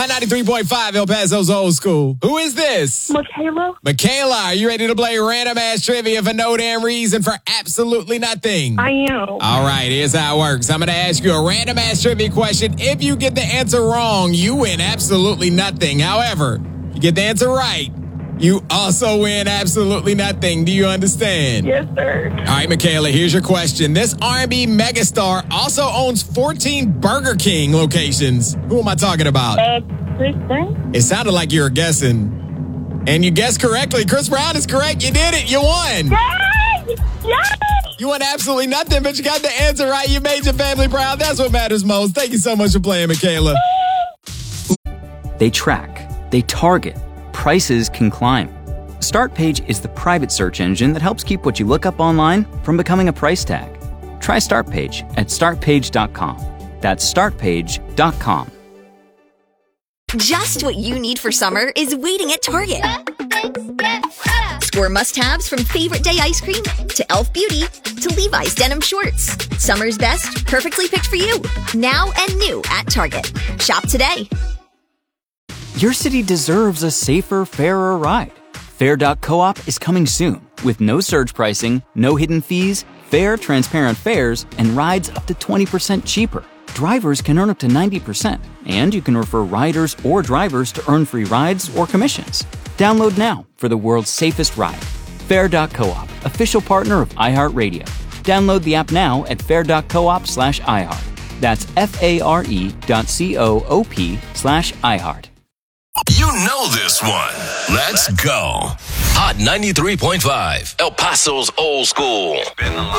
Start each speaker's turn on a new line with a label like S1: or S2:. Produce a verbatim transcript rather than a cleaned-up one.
S1: ninety-three point five El Paso's Old School. Who is this?
S2: Michaela.
S1: Michaela, are you ready to play random ass trivia for no damn reason for absolutely nothing?
S2: I am.
S1: All right, here's how it works. I'm going to ask you a random ass trivia question. If you get the answer wrong, you win absolutely nothing. However, if you get the answer right, you also win absolutely nothing. Do you understand?
S2: Yes, sir.
S1: All right, Michaela, here's your question. This R and B megastar also owns fourteen Burger King locations. Who am I talking about?
S2: Uh, Chris Brown?
S1: It sounded like you were guessing. And you guessed correctly. Chris Brown is correct. You did it. You won.
S2: Yay! Yay!
S1: You won absolutely nothing, but you got the answer right. You made your family proud. That's what matters most. Thank you so much for playing, Michaela.
S3: They track. They target. Prices can climb. StartPage is the private search engine that helps keep what you look up online from becoming a price tag. Try StartPage at start page dot com. That's start page dot com.
S4: Just what you need for summer is waiting at Target. Score must-haves from Favorite Day ice cream to Elf Beauty to Levi's denim shorts. Summer's best, perfectly picked for you. Now and new at Target. Shop today.
S3: Your city deserves a safer, fairer ride. Fair dot coop is coming soon with no surge pricing, no hidden fees, fair, transparent fares, and rides up to twenty percent cheaper. Drivers can earn up to ninety percent, and you can refer riders or drivers to earn free rides or commissions. Download now for the world's safest ride. Fair dot coop, official partner of iHeartRadio. Download the app now at fair dot coop slash iHeart. That's F-A-R-E dot C-O-O-P slash iHeart.
S5: You know this one. Let's go. Hot ninety-three point five, El Paso's Old School.